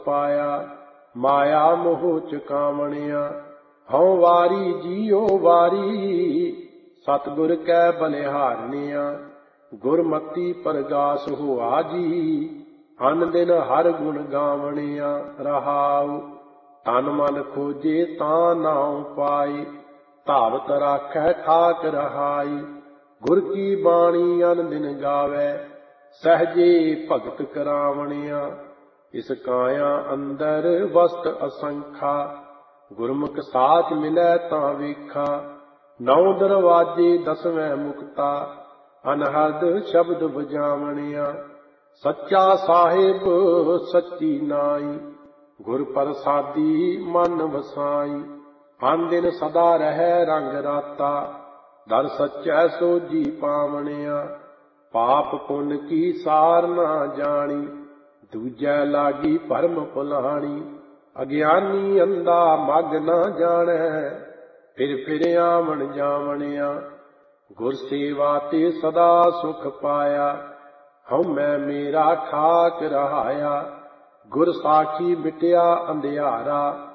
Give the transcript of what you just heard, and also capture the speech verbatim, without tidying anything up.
ਪਾਇਆ। ਮਾਇਆ ਮੋਹ ਚੁਕਾਵਣਿਆ ਹਉ ਵਾਰੀ ਜੀਉ ਵਾਰੀ। ਸਤਿਗੁਰ ਕੈ ਬਲਿਹਾਰਨਿਆ ਗੁਰਮਤੀ ਪਰਗਾਸ ਹੋਆ ਜੀ। ਅਨ ਦਿਨ ਹਰ ਗੁਣ ਗਾਵਣਿਆ ਰਹਾਉ। ਤਨ ਮਨ ਖੋਜੇ ਤਾਂ ਨਾਉ ਪਾਈ। ਧਾਵਤ ਰਾਖੈ ਠਾਕ ਰਹਾਈ। ਗੁਰ ਕੀ ਬਾਣੀ ਅਨ ਦਿਨ ਗਾਵੈ ਸਹਜੇ ਭਗਤ ਕਰਾਵਣਿਆ। ਇਸ ਕਾਇਆ ਅੰਦਰ ਵਸਤ ਅਸੰਖਾ ਗੁਰਮੁਖ ਸਾਚ ਮਿਲੈ ਤਾਂ ਵੇਖਾ। ਨੌ ਦਰਵਾਜੇ ਦਸਵੈਂ ਮੁਕਤਾ ਅਨਹਦ ਸ਼ਬਦ ਬਜਾਵਣਿਆ। ਸੱਚਾ ਸਾਹਿਬ ਸੱਚੀ ਨਾਈ ਗੁਰ ਪ੍ਰਸਾਦੀ ਮਨ ਵਸਾਈ। ਅਨ ਦਿਨ ਸਦਾ ਰਹਿ ਰੰਗ ਰਾਤਾ ਦਰ ਸੱਚੈ ਸੋਝੀ ਪਾਵਣਿਆ। ਪਾਪ ਪੁੰਨ ਕੀ ਸਾਰ ਨਾ ਜਾਣੀ ਦੂਜੈ ਲਾਗੀ ਭਰਮ ਭੁਲਾਣੀ। ਅਗਿਆਨੀ ਅੰਧਾ ਮਗ ਨਾ ਜਾਣੈ ਫਿਰ ਫਿਰ ਆਵਣ ਜਾਵਣਿਆ। ਗੁਰ ਸੇਵਾ ਤੇ ਸਦਾ ਸੁਖ ਪਾਇਆ ਹਉਮੈ ਮੇਰਾ ਠਾਕ ਰਹਾਇਆ। ਗੁਰ ਸਾਖੀ ਮਿਟਿਆ ਅੰਧਿਆਰਾ